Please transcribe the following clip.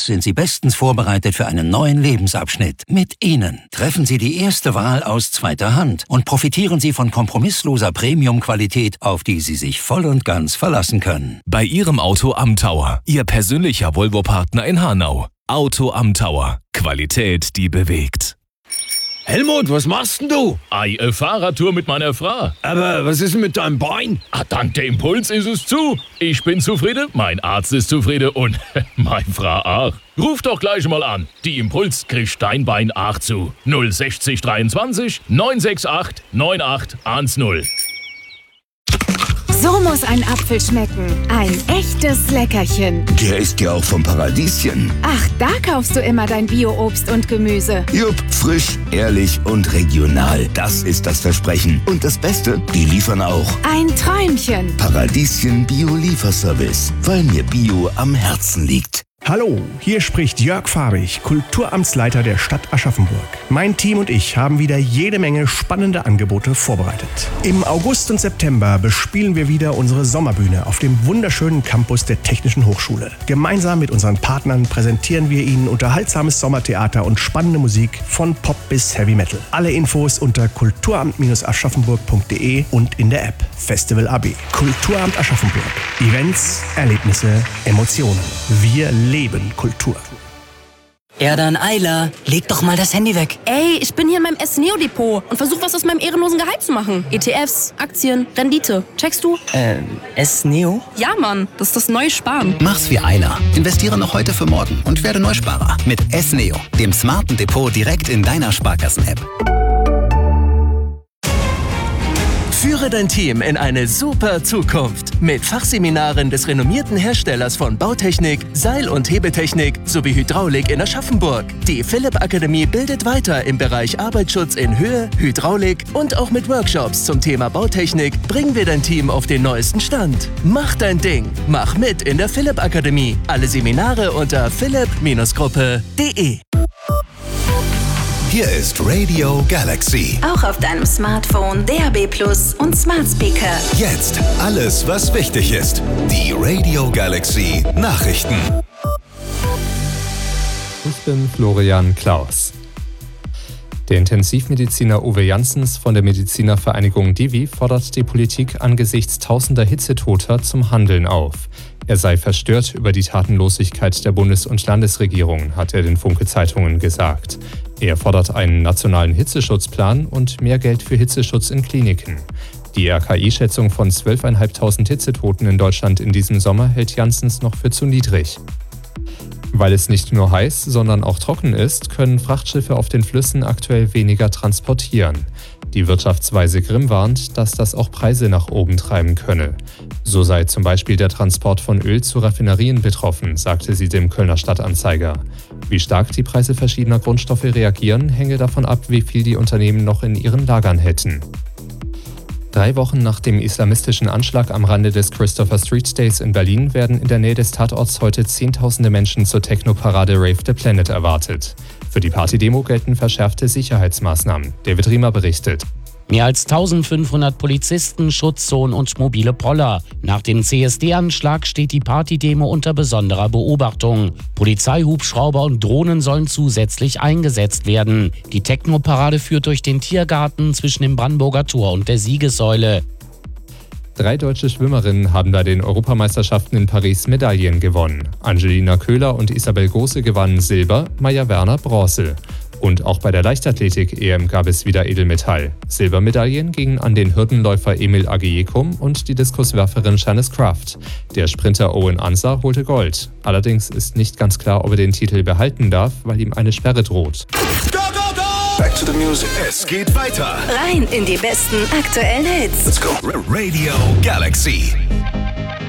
sind Sie bestens vorbereitet für einen neuen Lebensabschnitt. Mit ihnen treffen Sie die erste Wahl aus zweiter Hand und profitieren Sie von kompromissloser Premium-Qualität, auf die Sie sich voll und ganz verlassen können. Bei Ihrem Auto am Tower. Ihr persönlicher Volvo-Partner in Hanau. Auto am Tower. Qualität, die bewegt. Helmut, was machst denn du? Eine Fahrradtour mit meiner Frau. Aber was ist denn mit deinem Bein? Dank der Impuls ist es zu. Ich bin zufrieden, mein Arzt ist zufrieden und meine Frau auch. Ruf doch gleich mal an. Die Impuls kriegt dein Bein auch zu. 060 23 968 9810. So muss ein Apfel schmecken. Ein echtes Leckerchen. Der ist ja auch vom Paradieschen. Ach, da kaufst du immer dein Bio-Obst und Gemüse. Jupp, frisch, ehrlich und regional. Das ist das Versprechen. Und das Beste, die liefern auch. Ein Träumchen. Paradieschen Bio-Lieferservice. Weil mir Bio am Herzen liegt. Hallo, hier spricht Jörg Fabich, Kulturamtsleiter der Stadt Aschaffenburg. Mein Team und ich haben wieder jede Menge spannende Angebote vorbereitet. Im August und September bespielen wir wieder unsere Sommerbühne auf dem wunderschönen Campus der Technischen Hochschule. Gemeinsam mit unseren Partnern präsentieren wir Ihnen unterhaltsames Sommertheater und spannende Musik von Pop bis Heavy Metal. Alle Infos unter kulturamt-aschaffenburg.de und in der App Festival AB. Kulturamt Aschaffenburg. Events, Erlebnisse, Emotionen. Wir leben Kultur. Erdan Eiler, leg doch mal das Handy weg. Ey, ich bin hier in meinem S-Neo-Depot und versuche was aus meinem ehrenlosen Gehalt zu machen. ETFs, Aktien, Rendite. Checkst du? S-Neo? Ja, Mann, das ist das neue Sparen. Mach's wie Eiler. Investiere noch heute für morgen und werde Neusparer. Mit S-Neo, dem smarten Depot direkt in deiner Sparkassen-App. Führe dein Team in eine super Zukunft mit Fachseminaren des renommierten Herstellers von Bautechnik, Seil- und Hebeltechnik sowie Hydraulik in Aschaffenburg. Die Philipp Akademie bildet weiter im Bereich Arbeitsschutz in Höhe, Hydraulik und auch mit Workshops zum Thema Bautechnik bringen wir dein Team auf den neuesten Stand. Mach dein Ding, mach mit in der Philipp Akademie. Alle Seminare unter philipp-gruppe.de. Hier ist Radio Galaxy. Auch auf deinem Smartphone, DAB+ und Smart Speaker. Jetzt alles, was wichtig ist. Die Radio Galaxy Nachrichten. Ich bin Florian Klaus. Der Intensivmediziner Uwe Janssens von der Medizinervereinigung Divi fordert die Politik angesichts tausender Hitzetoter zum Handeln auf. Er sei verstört über die Tatenlosigkeit der Bundes- und Landesregierungen, hat er den Funke-Zeitungen gesagt. Er fordert einen nationalen Hitzeschutzplan und mehr Geld für Hitzeschutz in Kliniken. Die RKI-Schätzung von 12.500 Hitzetoten in Deutschland in diesem Sommer hält Janssens noch für zu niedrig. Weil es nicht nur heiß, sondern auch trocken ist, können Frachtschiffe auf den Flüssen aktuell weniger transportieren. Die Wirtschaftsweise Grimm warnt, dass das auch Preise nach oben treiben könne. So sei zum Beispiel der Transport von Öl zu Raffinerien betroffen, sagte sie dem Kölner Stadtanzeiger. Wie stark die Preise verschiedener Grundstoffe reagieren, hänge davon ab, wie viel die Unternehmen noch in ihren Lagern hätten. 3 Wochen nach dem islamistischen Anschlag am Rande des Christopher Street Days in Berlin werden in der Nähe des Tatorts heute Zehntausende Menschen zur Techno-Parade Rave the Planet erwartet. Für die Partydemo gelten verschärfte Sicherheitsmaßnahmen. David Riemer berichtet. Mehr als 1500 Polizisten, Schutzzonen und mobile Poller. Nach dem CSD-Anschlag steht die Partydemo unter besonderer Beobachtung. Polizeihubschrauber und Drohnen sollen zusätzlich eingesetzt werden. Die Techno-Parade führt durch den Tiergarten zwischen dem Brandenburger Tor und der Siegessäule. 3 deutsche Schwimmerinnen haben bei den Europameisterschaften in Paris Medaillen gewonnen. Angelina Köhler und Isabel Große gewannen Silber, Maja Werner Bronze. Und auch bei der Leichtathletik-EM gab es wieder Edelmetall. Silbermedaillen gingen an den Hürdenläufer Emil Agiyekum und die Diskuswerferin Janice Kraft. Der Sprinter Owen Ansah holte Gold. Allerdings ist nicht ganz klar, ob er den Titel behalten darf, weil ihm eine Sperre droht. Back to the music. Es geht weiter. Rein in die besten aktuellen Hits. Let's go. Radio Galaxy.